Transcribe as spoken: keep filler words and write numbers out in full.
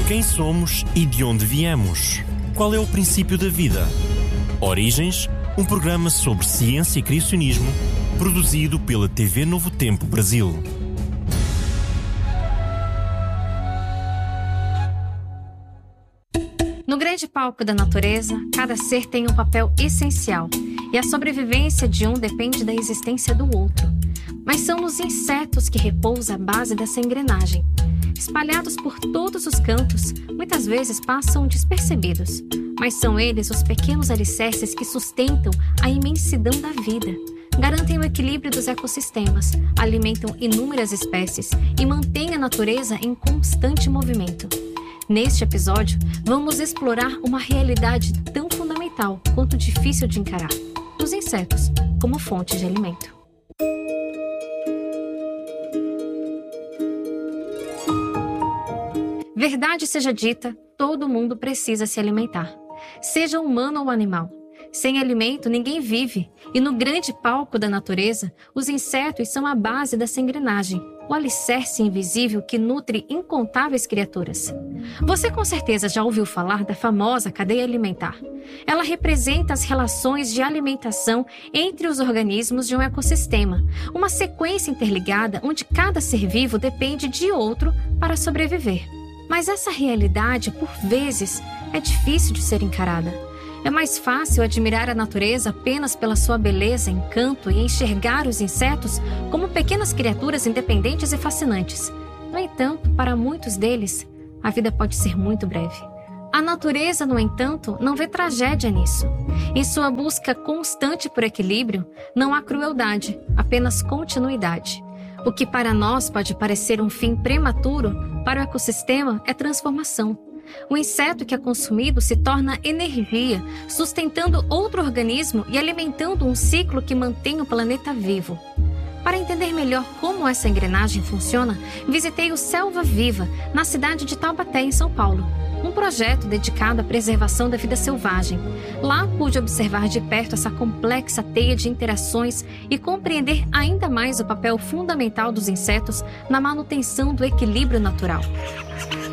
Quem somos e de onde viemos? Qual é o princípio da vida? Origens, um programa sobre ciência e criacionismo, produzido pela T V Novo Tempo Brasil. No grande palco da natureza, cada ser tem um papel essencial, e a sobrevivência de um depende da existência do outro. Mas são nos insetos que repousa a base dessa engrenagem. Espalhados por todos os cantos, muitas vezes passam despercebidos, mas são eles os pequenos alicerces que sustentam a imensidão da vida. Garantem o equilíbrio dos ecossistemas, alimentam inúmeras espécies e mantêm a natureza em constante movimento. Neste episódio, vamos explorar uma realidade tão fundamental quanto difícil de encarar: os insetos como fonte de alimento. Verdade seja dita, todo mundo precisa se alimentar, seja humano ou animal. Sem alimento, ninguém vive, e no grande palco da natureza, os insetos são a base dessa engrenagem, o alicerce invisível que nutre incontáveis criaturas. Você com certeza já ouviu falar da famosa cadeia alimentar. Ela representa as relações de alimentação entre os organismos de um ecossistema, uma sequência interligada onde cada ser vivo depende de outro para sobreviver. Mas essa realidade, por vezes, é difícil de ser encarada. É mais fácil admirar a natureza apenas pela sua beleza, encanto e enxergar os insetos como pequenas criaturas independentes e fascinantes. No entanto, para muitos deles, a vida pode ser muito breve. A natureza, no entanto, não vê tragédia nisso. Em sua busca constante por equilíbrio, não há crueldade, apenas continuidade. O que para nós pode parecer um fim prematuro, para o ecossistema é transformação. O inseto que é consumido se torna energia, sustentando outro organismo e alimentando um ciclo que mantém o planeta vivo. Para entender melhor como essa engrenagem funciona, visitei o Selva Viva, na cidade de Taubaté, em São Paulo, um projeto dedicado à preservação da vida selvagem. Lá pude observar de perto essa complexa teia de interações e compreender ainda mais o papel fundamental dos insetos na manutenção do equilíbrio natural.